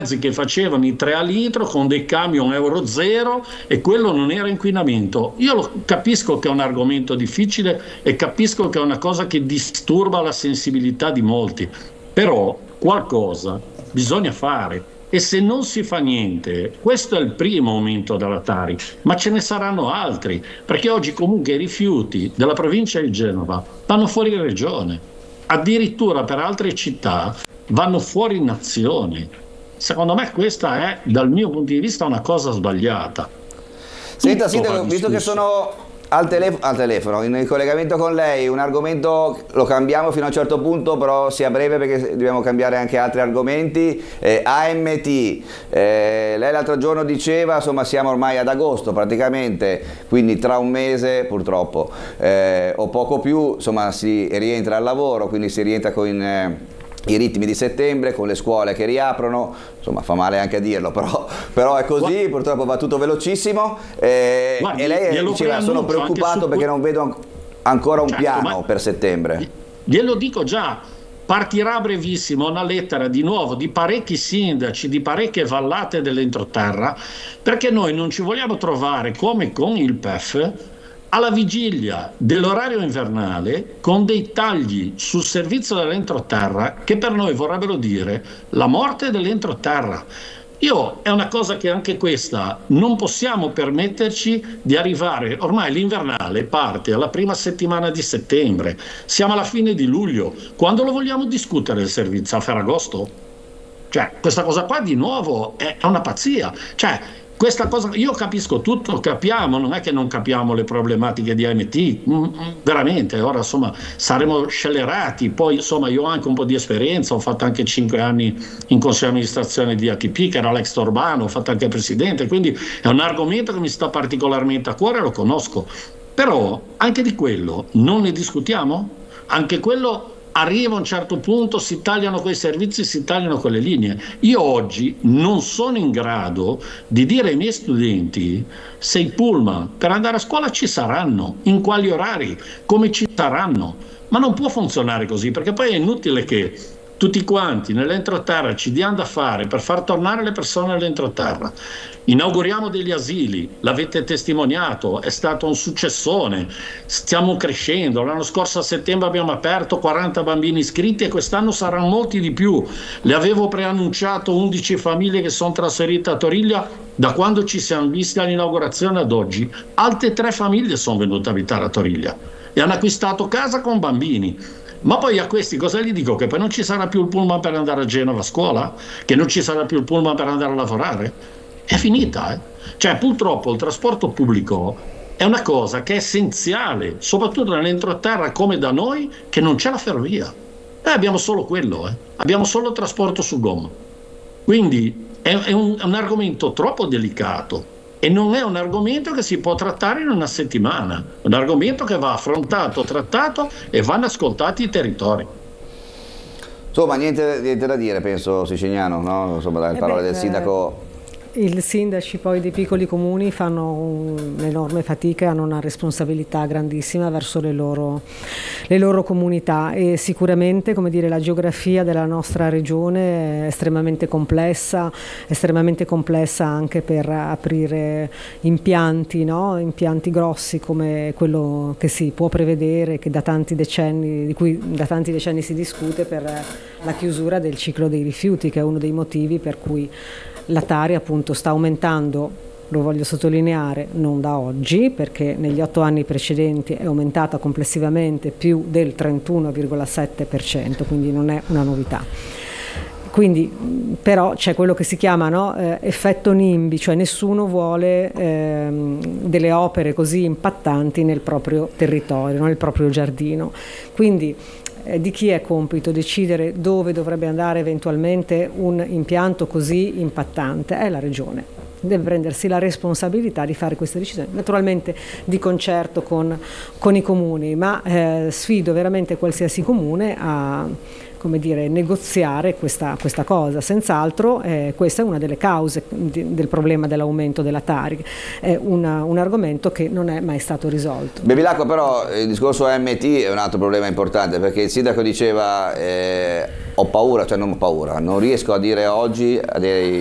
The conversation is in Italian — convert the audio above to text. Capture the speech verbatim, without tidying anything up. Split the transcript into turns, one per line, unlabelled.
che facevano i tre a litro con dei camion euro zero e quello non era inquinamento. Io lo capisco che è un argomento difficile e capisco che è una cosa che disturba la sensibilità di molti, però qualcosa bisogna fare. E se non si fa niente, questo è il primo aumento della Tari, ma ce ne saranno altri, perché oggi comunque i rifiuti della provincia di Genova vanno fuori regione, addirittura per altre città vanno fuori nazione. Secondo me questa è, dal mio punto di vista, una cosa sbagliata.
Senta, Sindaco, visto che sono al, telef- al telefono, in collegamento con lei, un argomento lo cambiamo fino a un certo punto, però sia breve perché dobbiamo cambiare anche altri argomenti. Eh, A M T, eh, lei l'altro giorno diceva, insomma siamo ormai ad agosto praticamente, quindi tra un mese purtroppo, eh, o poco più, insomma si rientra al lavoro, quindi si rientra con... Eh, i ritmi di settembre, con le scuole che riaprono, insomma fa male anche a dirlo, però, però è così, Guarda, purtroppo va tutto velocissimo, eh,
Guardi,
e lei diceva sono preoccupato perché non vedo ancora un certo, piano per settembre.
Glielo dico già, partirà a brevissimo una lettera di nuovo di parecchi sindaci, di parecchie vallate dell'entroterra, perché noi non ci vogliamo trovare come con il P E F alla vigilia dell'orario invernale con dei tagli sul servizio dell'entroterra che per noi vorrebbero dire la morte dell'entroterra. Io è una cosa che anche questa non possiamo permetterci di arrivare, ormai l'invernale parte alla prima settimana di settembre, siamo alla fine di luglio, quando lo vogliamo discutere il servizio? A Ferragosto? Cioè questa cosa qua di nuovo è una pazzia, cioè questa cosa, io capisco tutto, capiamo, non è che non capiamo le problematiche di A M T, mm, veramente, ora insomma saremo scellerati, poi insomma io ho anche un po' di esperienza, ho fatto anche cinque anni in consiglio di amministrazione di A T P, che era l'ex Urbano, ho fatto anche presidente, quindi è un argomento che mi sta particolarmente a cuore, lo conosco, però anche di quello non ne discutiamo? Anche quello arriva a un certo punto, si tagliano quei servizi, si tagliano quelle linee. Io oggi non sono in grado di dire ai miei studenti se i pullman per andare a scuola ci saranno, in quali orari, come ci saranno, ma non può funzionare così, perché poi è inutile che tutti quanti nell'entroterra ci diano da fare per far tornare le persone all'entroterra. Inauguriamo degli asili, l'avete testimoniato, è stato un successone, stiamo crescendo, l'anno scorso a settembre abbiamo aperto quaranta bambini iscritti e quest'anno saranno molti di più, le avevo preannunciato undici famiglie che sono trasferite a Toriglia da quando ci siamo visti all'inaugurazione ad oggi, altre tre famiglie sono venute a abitare a Toriglia e hanno acquistato casa con bambini. Ma poi a questi cosa gli dico? Che poi non ci sarà più il pullman per andare a Genova a scuola? Che non ci sarà più il pullman per andare a lavorare? È finita, eh? Cioè purtroppo il trasporto pubblico è una cosa che è essenziale, soprattutto nell'entroterra come da noi, che non c'è la ferrovia. Noi abbiamo solo quello, eh? Abbiamo solo il trasporto su gomma. Quindi è, è, un, è un argomento troppo delicato. E non è un argomento che si può trattare in una settimana, è un argomento che va affrontato, trattato e vanno ascoltati i territori.
Insomma, niente, niente da dire, penso, Siciliano, no? Insomma, dalle parole
eh beh,
del sindaco.
I sindaci poi dei piccoli comuni fanno un'enorme fatica e hanno una responsabilità grandissima verso le loro, le loro comunità e sicuramente, come dire, la geografia della nostra regione è estremamente complessa, estremamente complessa anche per aprire impianti, no? Impianti grossi come quello che si può prevedere, che da tanti decenni, di cui da tanti decenni si discute per la chiusura del ciclo dei rifiuti, che è uno dei motivi per cui la Tari appunto sta aumentando, lo voglio sottolineare, non da oggi, perché negli otto anni precedenti è aumentata complessivamente più del trentuno virgola sette per cento, quindi non è una novità. Quindi però c'è quello che si chiama, no, eh, effetto NIMBY, cioè nessuno vuole ehm, delle opere così impattanti nel proprio territorio, nel proprio giardino. Quindi di chi è compito decidere dove dovrebbe andare eventualmente un impianto così impattante? È la regione. deve prendersi la responsabilità di fare queste decisioni, naturalmente di concerto con, con i comuni, ma eh, sfido veramente qualsiasi comune a, come dire, negoziare questa, questa cosa. Senz'altro eh, questa è una delle cause di, del problema dell'aumento della Tari, è una, un argomento che non è mai stato risolto.
Bevilacqua, però il discorso A M T è un altro problema importante, perché il sindaco diceva eh, ho paura, cioè non ho paura, non riesco a dire oggi a dei